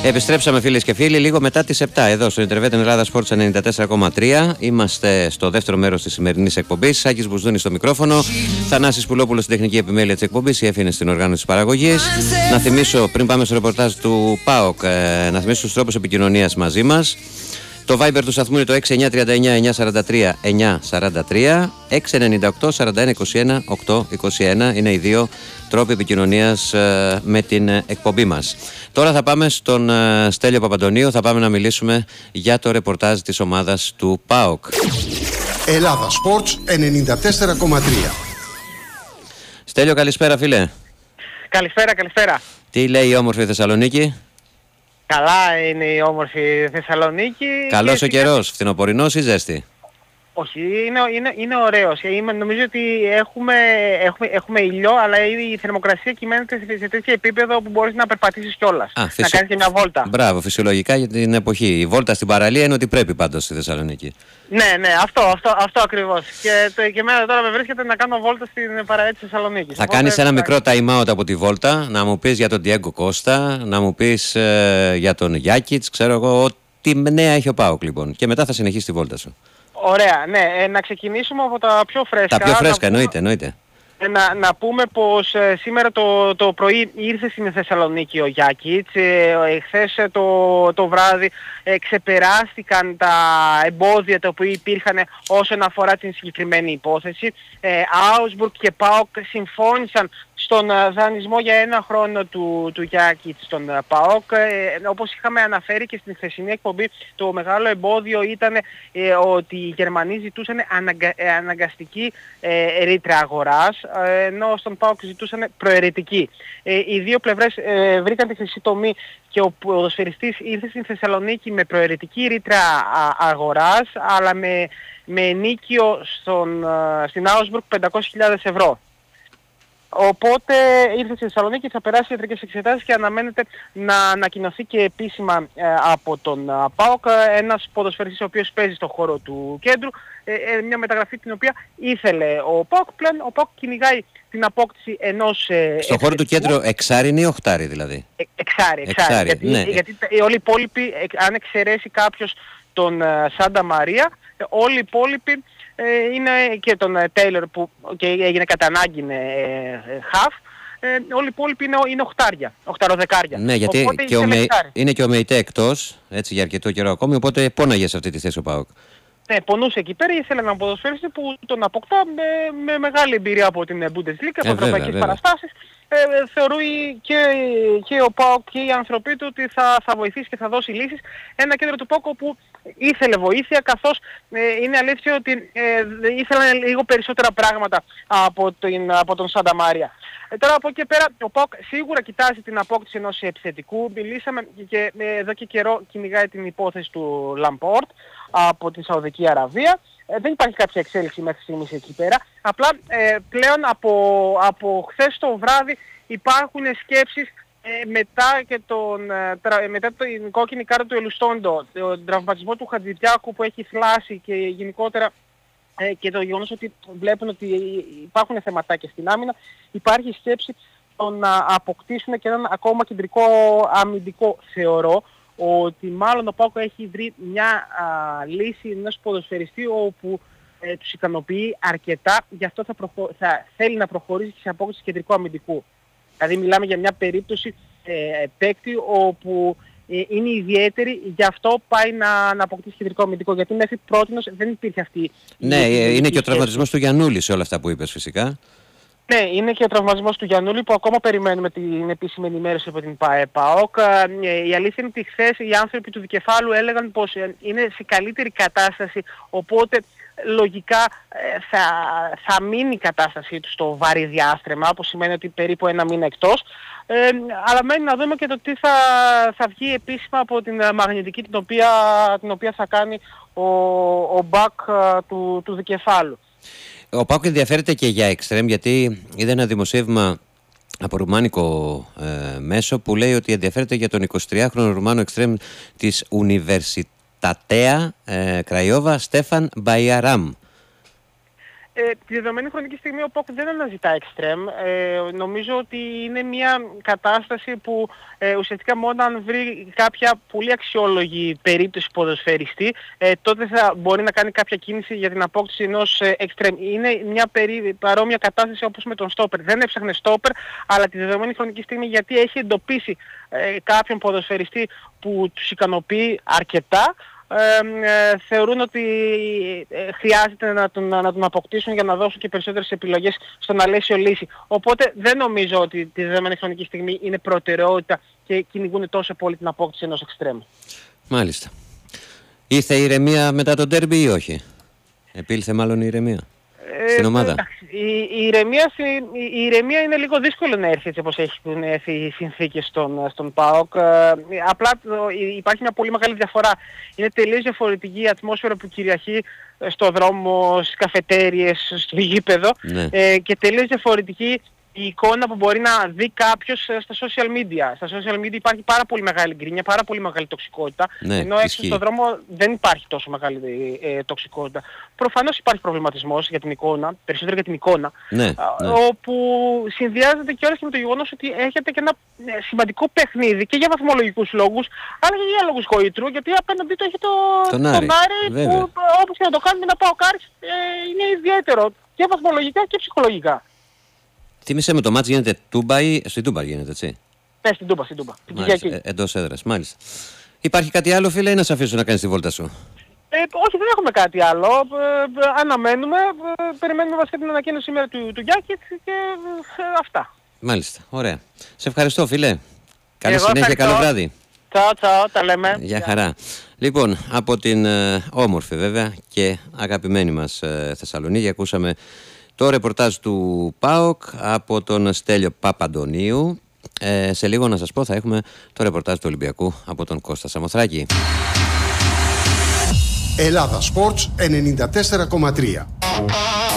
Επιστρέψαμε φίλες και φίλοι λίγο μετά τις 7 εδώ στο Ιντερβέτ Ελλάδα Sports 94,3. Είμαστε στο δεύτερο μέρος της σημερινής εκπομπής. Σάκης Μπουσδούνης στο μικρόφωνο, Θανάσης Πουλόπουλος στην τεχνική επιμέλεια της εκπομπής, η Εφη στην οργάνωση της παραγωγής. Να θυμίσω πριν πάμε στο ρεπορτάζ του ΠΑΟΚ, να θυμίσω τους τρόπους επικοινωνίας μαζί μας. Το Viber του σταθμού είναι το 6939-943-943, 698-4121-821. Είναι οι δύο τρόποι επικοινωνίας με την εκπομπή μας. Τώρα θα πάμε στον Στέλιο Παπαντονίου, θα πάμε να μιλήσουμε για το ρεπορτάζ της ομάδας του ΠΑΟΚ. Ελλάδα Sports 94,3. Στέλιο, καλησπέρα φίλε. Καλησπέρα. Τι λέει η όμορφη Θεσσαλονίκη? Καλά είναι η όμορφη Θεσσαλονίκη. Καλός ο καιρός, φθινοπορεινός ή ζέστη? Όχι, είναι ωραίος. Νομίζω ότι έχουμε ήλιο, αλλά η θερμοκρασία κυμαίνεται σε τέτοιο επίπεδο που μπορείς να περπατήσεις κιόλας. Να κάνεις και μια βόλτα. Μπράβο, φυσιολογικά για την εποχή. Η βόλτα στην παραλία είναι ότι πρέπει πάντως στη Θεσσαλονίκη. Ναι, αυτό ακριβώς. Και εμένα τώρα με βρίσκεται να κάνω βόλτα στην παραλία της Θεσσαλονίκης. Θα κάνεις ένα μικρό time out από τη βόλτα, να μου πεις για τον Diego Costa, να μου πεις για τον Γιάκιτς, ξέρω εγώ, ό,τι νέα έχει ο ΠΑΟΚ λοιπόν. Και μετά θα συνεχίσεις τη βόλτα σου. Ωραία, ναι. Να ξεκινήσουμε από τα πιο φρέσκα. Τα πιο φρέσκα, εννοείται. Να πούμε πως σήμερα το πρωί ήρθε στην Θεσσαλονίκη ο Γιάκιτς. Χθες το βράδυ ξεπεράστηκαν τα εμπόδια τα οποία υπήρχαν όσον αφορά την συγκεκριμένη υπόθεση. Augsburg και ΠΑΟΚ συμφώνησαν στον δανεισμό για 1 χρόνο του Γιάκιτς στον ΠΑΟΚ. Όπως είχαμε αναφέρει και στην χθεσινή εκπομπή, το μεγάλο εμπόδιο ήταν ότι οι Γερμανοί ζητούσαν αναγκαστική ρήτρα αγοράς, ενώ στον ΠΑΟΚ ζητούσαν προαιρετική. Οι δύο πλευρές βρήκαν τη χρυσή τομή και ο ποδοσφαιριστής ήρθε στην Θεσσαλονίκη με προαιρετική ρήτρα αγοράς, αλλά με ενίκιο στην Augsburg 500.000 ευρώ. Οπότε ήρθε στη Θεσσαλονίκη, θα περάσει ιατρικές εξετάσεις και αναμένεται να ανακοινωθεί και επίσημα από τον ΠΑΟΚ, ένας ποδοσφαιριστής ο οποίος παίζει στον χώρο του κέντρου, μια μεταγραφή την οποία ήθελε ο ΠΑΟΚ. Πλέον ο ΠΑΟΚ κυνηγάει την απόκτηση ενός στον χώρο του κέντρου εξάρι είναι ή οχτάρι δηλαδή? Εξάρι. Γιατί όλοι οι υπόλοιποι, αν εξαιρέσει κάποιος τον Σάντα Μαρία, όλοι οι υπόλοιποι είναι και τον Τέιλορ που και έγινε κατά ανάγκη χαφ, όλοι οι υπόλοιποι είναι οχταροδεκάρια. Ναι, γιατί είναι και ο Μεϊτέ εκτός, έτσι για αρκετό καιρό ακόμη, οπότε πόναγε σε αυτή τη θέση ο ΠΑΟΚ. Ναι, πονούσε εκεί πέρα, ήθελε έναν ποδοσφαιριστή που τον αποκτά με μεγάλη εμπειρία από την Bundesliga, από ευρωπαϊκές παραστάσεις. Θεωρεί και ο ΠΑΟΚ και οι άνθρωποι του ότι θα βοηθήσει και θα δώσει λύσεις. Ένα κέντρο του ΠΑΟΚ που ήθελε βοήθεια, καθώς είναι αλήθεια ότι ήθελαν λίγο περισσότερα πράγματα από τον Σάντα Μάρια. Τώρα από εκεί πέρα ο ΠΑΟΚ σίγουρα κοιτάζει την απόκτηση ενός επιθετικού. Μιλήσαμε και εδώ και καιρό κυνηγάει την υπόθεση του Λαμπόρτ από τη Σαουδική Αραβία. Δεν υπάρχει κάποια εξέλιξη μέχρι στιγμής εκεί πέρα. Απλά πλέον από χθες το βράδυ υπάρχουν σκέψεις μετά την κόκκινη κάρτα του Ελουστόντο, τον τραυματισμό του Χατζηδιάκου που έχει θλάσει και γενικότερα και το γεγονός ότι βλέπουν ότι υπάρχουν θεματάκια στην άμυνα, υπάρχει σκέψη το να αποκτήσουν και έναν ακόμα κεντρικό αμυντικό. Θεωρώ ότι μάλλον ο ΠΑΟΚ έχει βρει μια λύση ενός ποδοσφαιριστή όπου τους ικανοποιεί αρκετά, γι' αυτό θα θέλει να προχωρήσει και σε απόκτηση κεντρικού αμυντικού. Δηλαδή μιλάμε για μια περίπτωση παίκτη όπου είναι ιδιαίτερη, γι' αυτό πάει να αποκτήσει κεντρικό αμυντικό, γιατί μέχρι πρότινος δεν υπήρχε αυτή. Ναι, είναι και ο τραυματισμός του Γιαννούλη σε όλα αυτά που είπες φυσικά. Ναι, είναι και ο τραυματισμός του Γιαννούλη που ακόμα περιμένουμε την επίσημη ενημέρωση από την ΠΑΟΚ. Η αλήθεια είναι ότι χθες οι άνθρωποι του δικεφάλου έλεγαν πως είναι σε καλύτερη κατάσταση, οπότε λογικά θα μείνει η κατάστασή του στο βαρύ διάστρεμα, που σημαίνει ότι περίπου 1 μήνα εκτός. Αλλά μένει να δούμε και το τι θα βγει επίσημα από την μαγνητική την οποία θα κάνει ο μπακ του δικεφάλου. Ο ΠΑΟΚ ενδιαφέρεται και για εξτρέμ, γιατί είδα ένα δημοσίευμα από ρουμάνικο μέσο που λέει ότι ενδιαφέρεται για τον 23χρονο Ρουμάνο εξτρέμ της Universitatea Κραϊόβα, Στέφαν Μπαϊαράμ. Τη δεδομένη χρονική στιγμή ο ΠΑΟΚ δεν αναζητά εξτρέμ. Νομίζω ότι είναι μια κατάσταση που ουσιαστικά μόνο αν βρει κάποια πολύ αξιόλογη περίπτωση ποδοσφαιριστή, τότε θα μπορεί να κάνει κάποια κίνηση για την απόκτηση ενός εξτρέμ. Είναι μια παρόμοια κατάσταση όπως με τον στόπερ. Δεν έψαχνε στόπερ, αλλά τη δεδομένη χρονική στιγμή, γιατί έχει εντοπίσει κάποιον ποδοσφαιριστή που τους ικανοποιεί αρκετά, θεωρούν ότι χρειάζεται να τον αποκτήσουν για να δώσουν και περισσότερες επιλογές στον Αλέσιο Λύση. Οπότε δεν νομίζω ότι τη δεδομένη χρονική στιγμή είναι προτεραιότητα και κυνηγούν τόσο πολύ την απόκτηση ενός εξτρέμου. Μάλιστα. Ήρθε η ηρεμία μετά το ντέρμπι ή όχι? Επήλθε μάλλον η ηρεμία στην ομάδα? Η ηρεμία είναι λίγο δύσκολο να έρθει έτσι όπως έχουν έρθει οι συνθήκες στον ΠΑΟΚ. Απλά υπάρχει μια πολύ μεγάλη διαφορά. Είναι τελείως διαφορετική η ατμόσφαιρα που κυριαρχεί στο δρόμο, στις καφετέριες, στο γήπεδο, Ναι. Και τελείως διαφορετική η εικόνα που μπορεί να δει κάποιος στα social media. Στα social media υπάρχει πάρα πολύ μεγάλη γκρίνια, πάρα πολύ μεγάλη τοξικότητα, Ναι, ενώ έξω ισχύει. στον δρόμο δεν υπάρχει τόσο μεγάλη τοξικότητα. Προφανώς υπάρχει προβληματισμός για την εικόνα, περισσότερο για την εικόνα, Ναι. όπου συνδυάζεται και όλες και με το γεγονός ότι έχετε και ένα σημαντικό παιχνίδι και για βαθμολογικούς λόγους, αλλά και για λόγους γοήτρου, γιατί απέναντί του έχει Τον τον Άρη, Άρη, βέβαια. που όπως και να το κάνουμε να πάω Άρης, είναι ιδιαίτερο και βαθμολογικά και ψυχολογικά. Θύμισε με, το μάτς γίνεται Τούμπα ή στην Τούμπα γίνεται, έτσι? Ναι, στην Τούμπα. Την Κυριακή. Εντός έδρας, μάλιστα. Υπάρχει κάτι άλλο, φίλε, ή να σε αφήσω να κάνεις τη βόλτα σου? Όχι, δεν έχουμε κάτι άλλο. Αναμένουμε. Περιμένουμε βασικά την ανακοίνωση σήμερα του Γιάκητ και αυτά. Μάλιστα, ωραία. Σε ευχαριστώ, φίλε. Καλή Εγώ συνέχεια, ευχαριστώ. καλό βράδυ. Τσαο, τα λέμε. Γεια χαρά. Λοιπόν, από την όμορφη βέβαια και αγαπημένη μας Θεσσαλονίκη ακούσαμε το ρεπορτάζ του ΠΑΟΚ από τον Στέλιο Παπαντονίου. Σε λίγο να σας πω θα έχουμε το ρεπορτάζ του Ολυμπιακού από τον Κώστα Σαμοθράκη. Ελλάδα Sports 94,3.